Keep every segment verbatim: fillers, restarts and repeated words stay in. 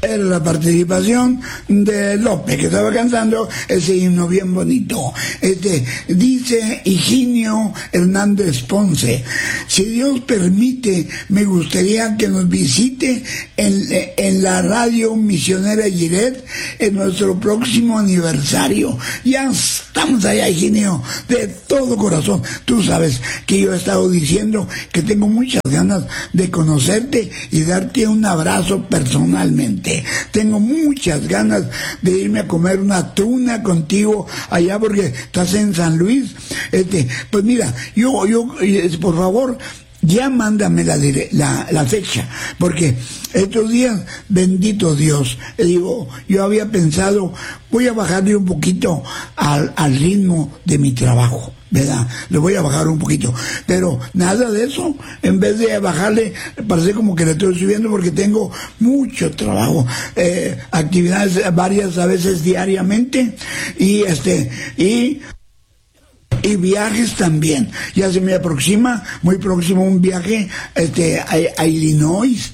era la participación de López, que estaba cantando ese himno bien bonito. Este, dice Higinio Hernández Ponce: si Dios permite, me gustaría que nos visite en, en la radio misionera Giret en nuestro próximo aniversario. Ya estamos allá, Higinio, de todo corazón. Tú sabes que yo he estado diciendo que tengo muchas ganas de conocerte y darte un abrazo personalmente. Tengo muchas ganas de irme a comer una tuna contigo allá, porque estás en San Luis. Este, pues mira, yo, yo, por favor, ya mándame la, la, la fecha, porque estos días, bendito Dios, digo, yo había pensado, voy a bajarle un poquito al, al ritmo de mi trabajo, ¿verdad? Le voy a bajar un poquito, pero nada de eso. En vez de bajarle, parece como que le estoy subiendo, porque tengo mucho trabajo, eh, actividades varias, a veces diariamente, y este, y y viajes también. Ya se me aproxima, muy próximo, un viaje este, a, a Illinois.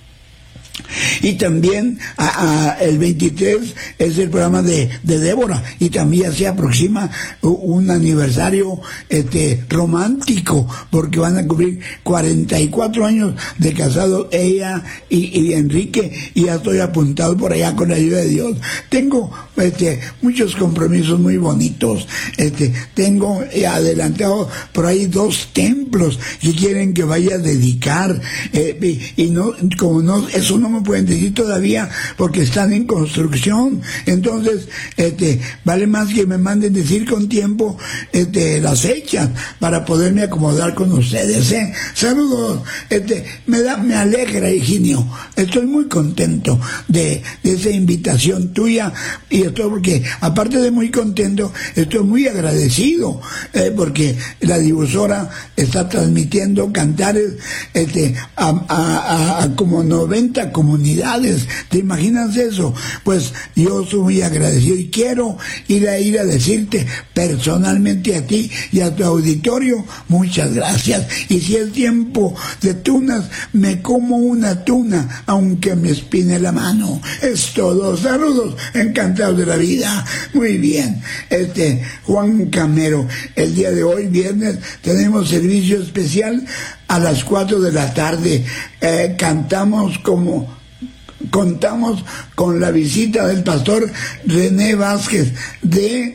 Y también a, a, el veintitrés es el programa de, de Débora, y también se aproxima un aniversario este, romántico, porque van a cumplir cuarenta y cuatro años de casado ella y, y Enrique, y ya estoy apuntado por allá con la ayuda de Dios. Tengo este, muchos compromisos muy bonitos. Este, tengo adelantado por ahí dos templos que quieren que vaya a dedicar, eh, y, y no, como no, eso no me pueden decir todavía porque están en construcción. Entonces este vale más que me manden decir con tiempo este las fechas para poderme acomodar con ustedes, ¿eh? Saludos. Este me da me alegra, Higinio, estoy muy contento de, de esa invitación tuya, y estoy, porque aparte de muy contento, estoy muy agradecido, eh, porque la difusora está transmitiendo Cantares este a, a, a, a como noventa comunidades. ¿Te imaginas eso? Pues yo soy muy agradecido y quiero ir a ir a decirte personalmente a ti y a tu auditorio, muchas gracias. Y si es tiempo de tunas, me como una tuna aunque me espine la mano. Es todo. Saludos, encantados de la vida. Muy bien. Este Juan Camero, el día de hoy, viernes, tenemos servicio especial a las cuatro de la tarde. Eh, cantamos como contamos con la visita del pastor René Vázquez de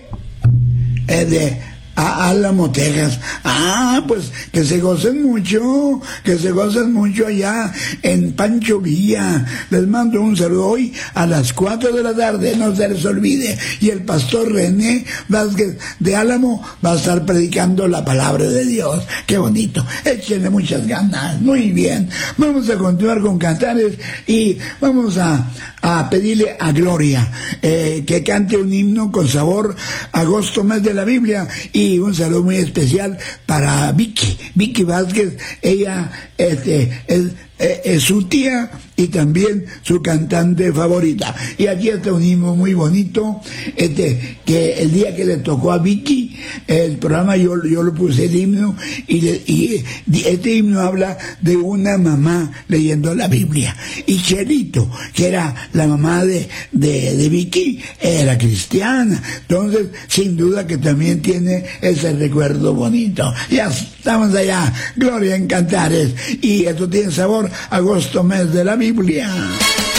eh, de a Álamo, Texas. Ah, pues que se gocen mucho, que se gocen mucho allá en Pancho Villa. Les mando un saludo hoy a las cuatro de la tarde, no se les olvide. Y el pastor René Vázquez de Álamo va a estar predicando la palabra de Dios. Qué bonito, échenle muchas ganas. Muy bien, vamos a continuar con Cantares y vamos a, a pedirle a Gloria eh, que cante un himno con sabor, agosto, mes de la Biblia. Y Y un saludo muy especial para Vicky, Vicky Vázquez. Ella este, es, es, es su tía y también su cantante favorita. Y aquí está un himno muy bonito, este, que el día que le tocó a Vicky, el programa yo, yo lo puse el himno, y, le, y este himno habla de una mamá leyendo la Biblia. Y Chelito, que era la mamá de, de, de Vicky, era cristiana. Entonces, sin duda que también tiene ese recuerdo bonito. Ya estamos allá, Gloria en Cantares, y esto tiene sabor, agosto, mes de la Biblia.